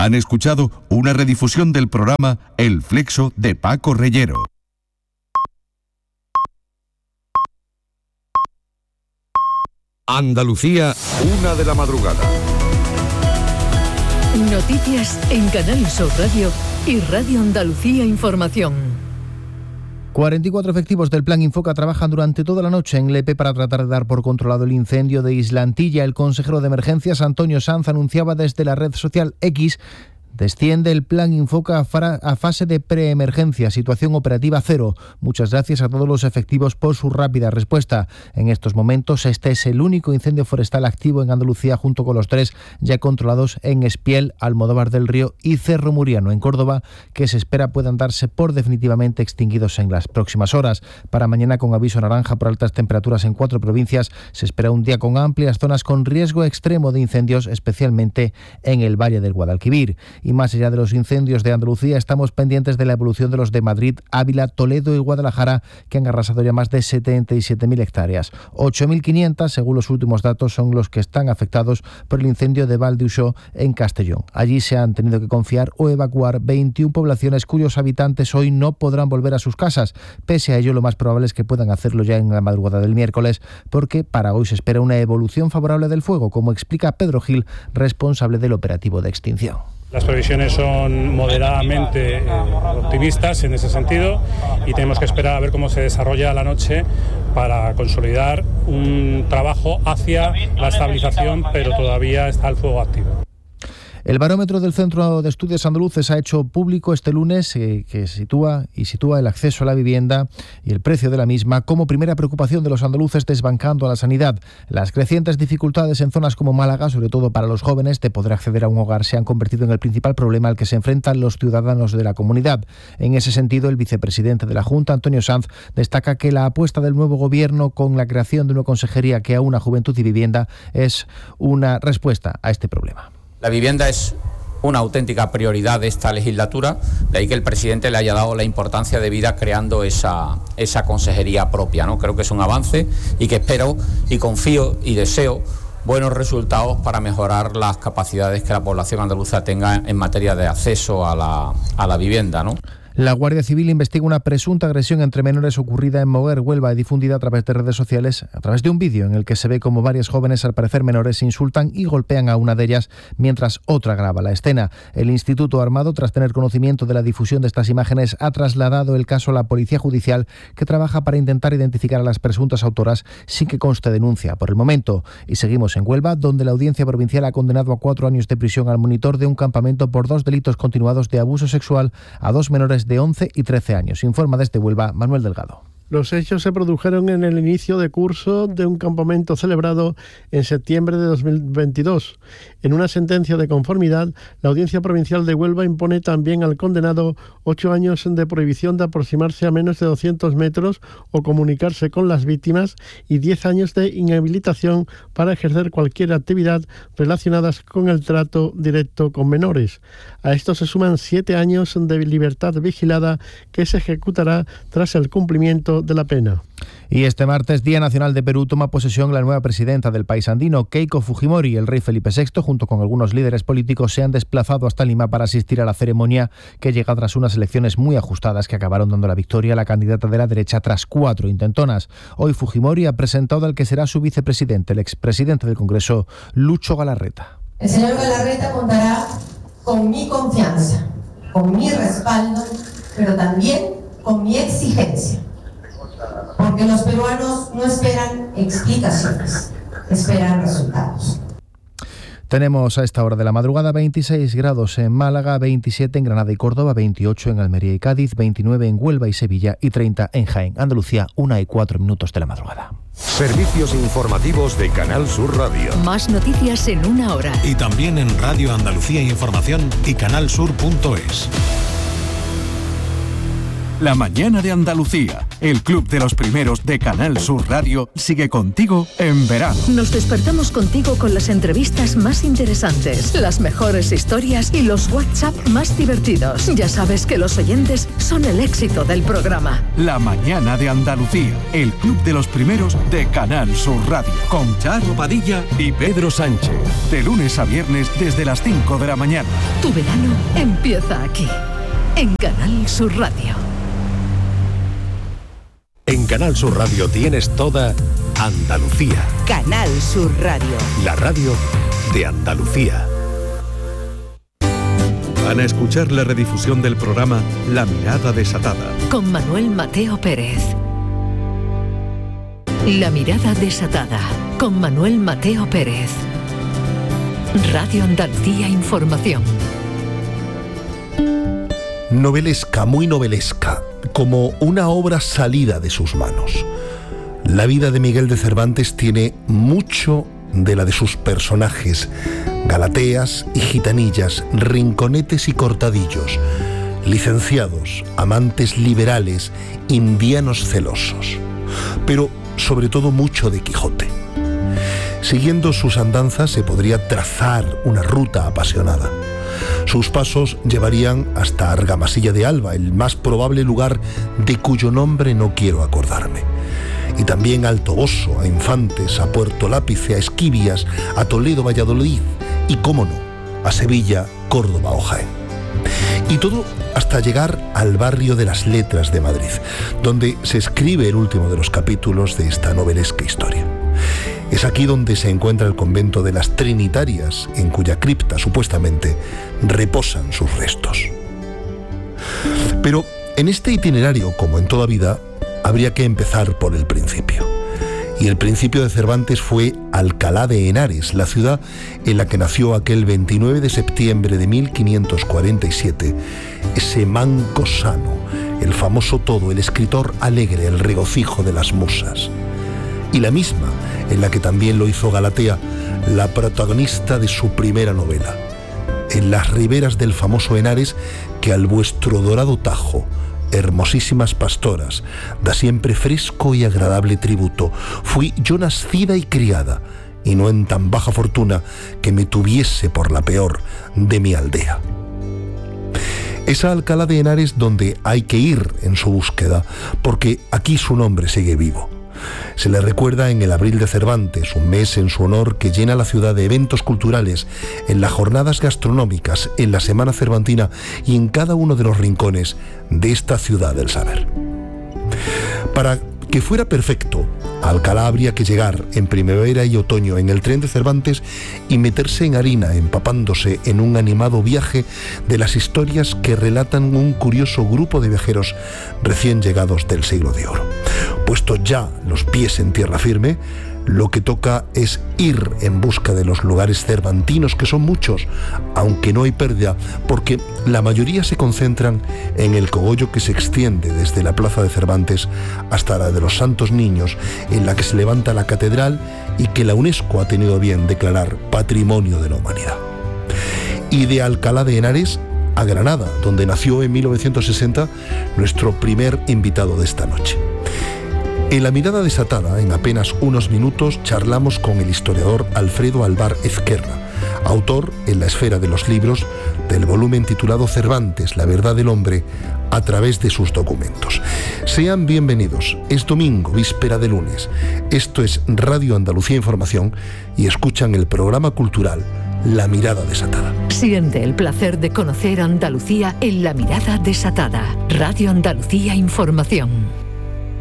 Han escuchado una redifusión del programa El Flexo de Paco Reyero. Andalucía, 1 de la madrugada. Noticias en Canal Sur Radio y Radio Andalucía Información. 44 efectivos del Plan Infoca trabajan durante toda la noche en Lepe para tratar de dar por controlado el incendio de Islantilla. El consejero de Emergencias, Antonio Sanz, anunciaba desde la red social X: desciende el Plan Infoca a fase de preemergencia, situación operativa 0. Muchas gracias a todos los efectivos por su rápida respuesta. En estos momentos, este es el único incendio forestal activo en Andalucía, junto con los 3 ya controlados en Espiel, Almodóvar del Río y Cerro Muriano, en Córdoba, que se espera puedan darse por definitivamente extinguidos en las próximas horas. Para mañana, con aviso naranja por altas temperaturas en 4 provincias, se espera un día con amplias zonas con riesgo extremo de incendios, especialmente en el Valle del Guadalquivir. Y más allá de los incendios de Andalucía, estamos pendientes de la evolución de los de Madrid, Ávila, Toledo y Guadalajara, que han arrasado ya más de 77.000 hectáreas. 8.500, según los últimos datos, son los que están afectados por el incendio de Val d'Uixó en Castellón. Allí se han tenido que confiar o evacuar 21 poblaciones cuyos habitantes hoy no podrán volver a sus casas. Pese a ello, lo más probable es que puedan hacerlo ya en la madrugada del miércoles, porque para hoy se espera una evolución favorable del fuego, como explica Pedro Gil, responsable del operativo de extinción. Las previsiones son moderadamente optimistas en ese sentido y tenemos que esperar a ver cómo se desarrolla la noche para consolidar un trabajo hacia la estabilización, pero todavía está el fuego activo. El barómetro del Centro de Estudios Andaluces ha hecho público este lunes que sitúa el acceso a la vivienda y el precio de la misma como primera preocupación de los andaluces, desbancando a la sanidad. Las crecientes dificultades en zonas como Málaga, sobre todo para los jóvenes, de poder acceder a un hogar, se han convertido en el principal problema al que se enfrentan los ciudadanos de la comunidad. En ese sentido, el vicepresidente de la Junta, Antonio Sanz, destaca que la apuesta del nuevo gobierno con la creación de una consejería que aúna juventud y vivienda es una respuesta a este problema. La vivienda es una auténtica prioridad de esta legislatura, de ahí que el presidente le haya dado la importancia debida creando esa consejería propia, ¿no? Creo que es un avance y que espero y confío y deseo buenos resultados para mejorar las capacidades que la población andaluza tenga en materia de acceso a la vivienda, ¿no? La Guardia Civil investiga una presunta agresión entre menores ocurrida en Moguer, Huelva, y difundida a través de redes sociales, a través de un vídeo en el que se ve como varias jóvenes, al parecer menores, insultan y golpean a una de ellas mientras otra graba la escena. El Instituto Armado, tras tener conocimiento de la difusión de estas imágenes, ha trasladado el caso a la Policía Judicial, que trabaja para intentar identificar a las presuntas autoras sin que conste denuncia por el momento. Y seguimos en Huelva, donde la Audiencia Provincial ha condenado a 4 años de prisión al monitor de un campamento por 2 delitos continuados de abuso sexual a 2 menores de 11 y 13 años. Informa desde Huelva Manuel Delgado. Los hechos se produjeron en el inicio de curso de un campamento celebrado en septiembre de 2022. En una sentencia de conformidad, la Audiencia Provincial de Huelva impone también al condenado 8 años de prohibición de aproximarse a menos de 200 metros o comunicarse con las víctimas y 10 años de inhabilitación para ejercer cualquier actividad relacionada con el trato directo con menores. A esto se suman 7 años de libertad vigilada que se ejecutará tras el cumplimiento de la pena. Y este martes, Día Nacional de Perú, toma posesión la nueva presidenta del país andino, Keiko Fujimori. El rey Felipe VI, junto con algunos líderes políticos, se han desplazado hasta Lima para asistir a la ceremonia, que llega tras unas elecciones muy ajustadas que acabaron dando la victoria a la candidata de la derecha tras 4 intentonas. Hoy Fujimori ha presentado al que será su vicepresidente, el expresidente del Congreso, Lucho Galarreta. El señor Galarreta contará con mi confianza, con mi respaldo, pero también con mi exigencia. Porque los peruanos no esperan explicaciones, esperan resultados. Tenemos a esta hora de la madrugada 26 grados en Málaga, 27 en Granada y Córdoba, 28 en Almería y Cádiz, 29 en Huelva y Sevilla y 30 en Jaén. Andalucía, 1:04 de la madrugada. Servicios informativos de Canal Sur Radio. Más noticias en 1 hora. Y también en Radio Andalucía Información y canalsur.es. La mañana de Andalucía. El Club de los Primeros de Canal Sur Radio sigue contigo en verano. Nos despertamos contigo con las entrevistas más interesantes, las mejores historias y los WhatsApp más divertidos. Ya sabes que los oyentes son el éxito del programa. La mañana de Andalucía, el Club de los Primeros de Canal Sur Radio, con Charo Padilla y Pedro Sánchez. De lunes a viernes desde las 5 de la mañana. Tu verano empieza aquí, en Canal Sur Radio. En Canal Sur Radio tienes toda Andalucía. Canal Sur Radio. La radio de Andalucía. Van a escuchar la redifusión del programa La Mirada Desatada. Con Manuel Mateo Pérez. La Mirada Desatada. Con Manuel Mateo Pérez. Radio Andalucía Información. Novelesca, muy novelesca, como una obra salida de sus manos. La vida de Miguel de Cervantes tiene mucho de la de sus personajes, galateas y gitanillas, rinconetes y cortadillos, licenciados, amantes liberales, indianos celosos, pero sobre todo mucho de Quijote. Siguiendo sus andanzas se podría trazar una ruta apasionada. Sus pasos llevarían hasta Argamasilla de Alba, el más probable lugar de cuyo nombre no quiero acordarme. Y también a Alto Oso, a Infantes, a Puerto Lápice, a Esquivias, a Toledo, Valladolid y, cómo no, a Sevilla, Córdoba o Jaén. Y todo hasta llegar al barrio de las Letras de Madrid, donde se escribe el último de los capítulos de esta novelesca historia. Es aquí donde se encuentra el convento de las Trinitarias, en cuya cripta, supuestamente, reposan sus restos. Pero en este itinerario, como en toda vida, habría que empezar por el principio. Y el principio de Cervantes fue Alcalá de Henares, la ciudad en la que nació aquel 29 de septiembre de 1547, ese manco sano, el famoso todo, el escritor alegre, el regocijo de las musas. Y la misma en la que también lo hizo Galatea, la protagonista de su primera novela. En las riberas del famoso Henares, que al vuestro dorado Tajo, hermosísimas pastoras, da siempre fresco y agradable tributo, fui yo nacida y criada, y no en tan baja fortuna que me tuviese por la peor de mi aldea. Esa Alcalá de Henares donde hay que ir en su búsqueda, porque aquí su nombre sigue vivo. Se le recuerda en el Abril de Cervantes, un mes en su honor que llena la ciudad de eventos culturales, en las jornadas gastronómicas, en la Semana Cervantina y en cada uno de los rincones de esta ciudad del saber. Para que fuera perfecto, a Alcalá habría que llegar en primavera y otoño en el tren de Cervantes y meterse en harina, empapándose en un animado viaje de las historias que relatan un curioso grupo de viajeros recién llegados del siglo de oro. Puesto ya los pies en tierra firme, lo que toca es ir en busca de los lugares cervantinos, que son muchos, aunque no hay pérdida, porque la mayoría se concentran en el cogollo que se extiende desde la plaza de Cervantes hasta la de los Santos Niños, en la que se levanta la catedral y que la UNESCO ha tenido bien declarar Patrimonio de la Humanidad. Y de Alcalá de Henares a Granada, donde nació en 1960 nuestro primer invitado de esta noche. En La Mirada Desatada, en apenas unos minutos, charlamos con el historiador Alfredo Alvar Ezquerra, autor en la esfera de los libros del volumen titulado Cervantes, la verdad del hombre, a través de sus documentos. Sean bienvenidos. Es domingo, víspera de lunes. Esto es Radio Andalucía Información y escuchan el programa cultural La Mirada Desatada. Siente el placer de conocer Andalucía en La Mirada Desatada. Radio Andalucía Información.